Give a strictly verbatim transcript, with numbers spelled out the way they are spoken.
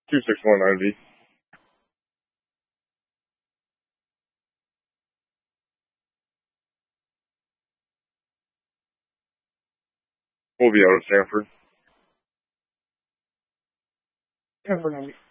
two six one nine V. We'll be out of Sanford. ten four ninety.